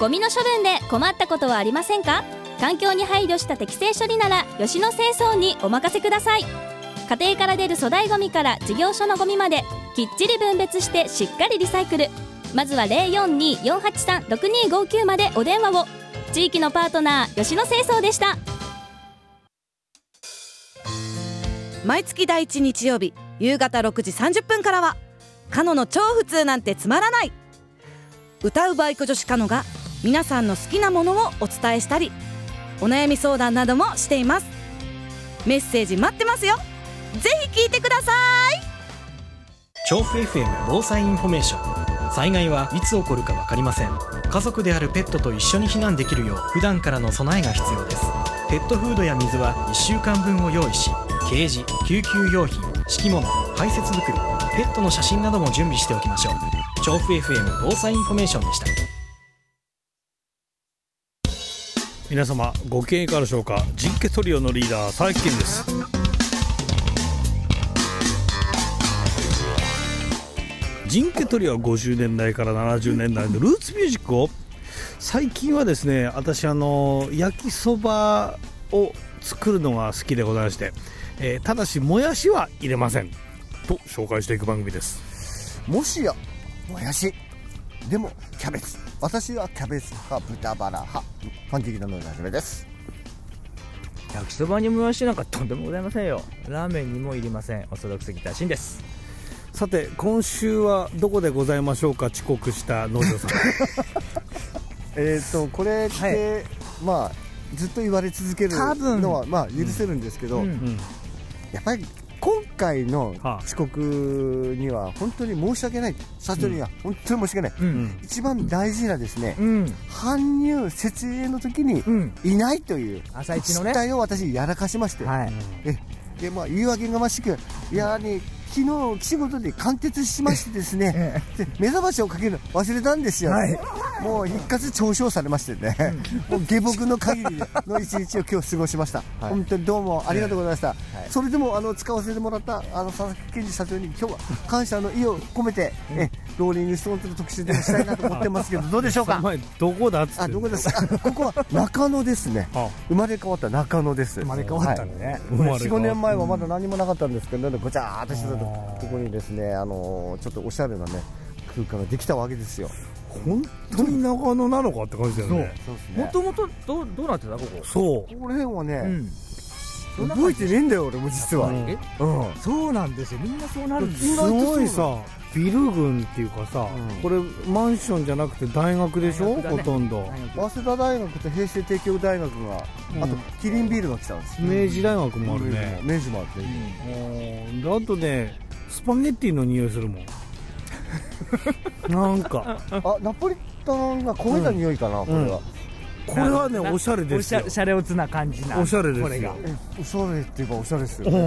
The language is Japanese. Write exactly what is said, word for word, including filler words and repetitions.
ゴミの処分で困ったことはありませんか？環境に配慮した適正処理なら吉野清掃にお任せください。家庭から出る粗大ゴミから事業所のゴミまできっちり分別してしっかりリサイクル。まずは ゼロよんにーよんはちさんろくにーごきゅう までお電話を。地域のパートナー吉野清掃でした。 毎月第一日曜日夕方ろくじさんじゅっぷんからはカノの超普通なんてつまらない。歌うバイク女子カノが皆さんの好きなものをお伝えしたりお悩み相談などもしています。メッセージ待ってますよ。ぜひ聞いてください。 調布 エフエム 防災インフォメーション。災害はいつ起こるか分かりません。家族であるペットと一緒に避難できるよう普段からの備えが必要です。ペットフードや水はいっしゅうかんぶんを用意し、ケージ、救急用品、敷物、排泄袋、ペットの写真なども準備しておきましょう。調布 エフエム 防災インフォメーションでした。 皆様ご経営からでしょうか。人気トリオのリーダー佐伯健です。人気トリオはごじゅうねんだいからななじゅうねんだいのルーツミュージックを、最近はですね私あの焼きそばを作るのが好きでございまして、えー、ただしもやしは入れませんと紹介していく番組です。 もしやもやしでもキャベツ、私はキャベツ派、豚バラ派、パンケーキなので初めです。 焼きそばにもやしなんかとんでもございませんよ。ラーメンにもいりません。オーソドックスギターシンです。 さて今週はどこでございましょうか。遅刻した農場さんえっとこれって、はい、まあずっと言われ続けるのはまあ許せるんですけど、うんうん、やっぱり今回の遅刻には本当に申し訳ない、社長には本当に申し訳ない、うん、一番大事なですね、うん、搬入設営の時にいないという失態を私やらかしまして、はい、えでまあ言い訳がましく、いやね昨日仕事で貫徹しましてですねで目覚ましをかけるの忘れたんですよ、はい、もう一括嘲笑されましてね、うん、もう下僕の限りの一日を今日過ごしました、はい、本当にどうもありがとうございました、はい、それでもあの使わせてもらったあの佐々木健二社長に今日は感謝の意を込めて、うん、えローリングストーンズの特集でもしたいなと思ってますけどどうでしょうか。 どこだっつって。 あどこですあここは中野ですね生まれ変わった中野です。 生まれ変わったね、 はい、よん、ごねんまえはまだ何もなかったんですけど、ね、ごちゃーっとしてたところにですね、あのー、ちょっとおしゃれなね空間ができたわけですよ。 本当に長野なのかって感じだよね。 もともとどうどうなってたここ。 そうこの辺はね、うん、覚えてねえんだよ俺も実は、うん、 え、うん、そうなんですよ。みんなそうなるんですよ。すごいさビル群っていうかさ、うん、これマンションじゃなくて大学でしょ、ね、ほとんど早稲田大学と平成帝京大学が、うん、あとキリンビールが来たんですよ。 明治大学もあるね。 明治もあって、 うん、あとねスパゲッティの匂いするもんなんかあナポリタンが焦げた匂いかな、うん、これは、 これはねおしゃれですよ。 おしゃれおつな感じなおしゃれですよ。 これがおしゃれっていうかおしゃれですよ、ね